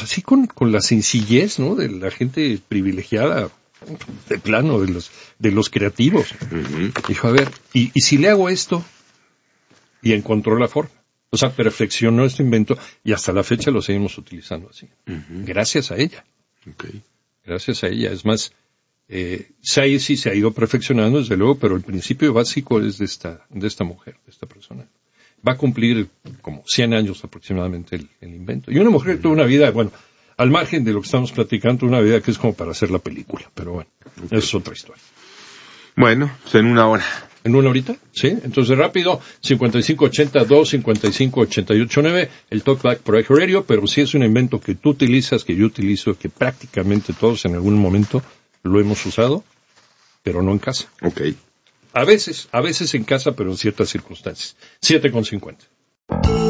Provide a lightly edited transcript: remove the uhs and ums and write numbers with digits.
pues así con la sencillez, ¿no? De la gente privilegiada, de plano, de los creativos. Uh-huh. Dijo, a ver, ¿y si le hago esto? Y encontró la forma. O sea, perfeccionó este invento y hasta la fecha lo seguimos utilizando así. Uh-huh. Gracias a ella. Okay. Gracias a ella. Es más, sí se ha ido perfeccionando, desde luego, pero el principio básico es de esta mujer, de esta persona. Va a cumplir como 100 años aproximadamente el invento. Y una mujer que tuvo una vida, bueno, al margen de lo que estamos platicando, una vida que es como para hacer la película. Pero bueno, okay. Esa es otra historia. Bueno, pues en una hora. ¿En una horita? Sí. Entonces rápido, 5582-5588-9, el Talkback por Eje Radio, pero sí es un invento que tú utilizas, que yo utilizo, que prácticamente todos en algún momento lo hemos usado, pero no en casa. Okay. A veces en casa, pero en ciertas circunstancias. 7:50.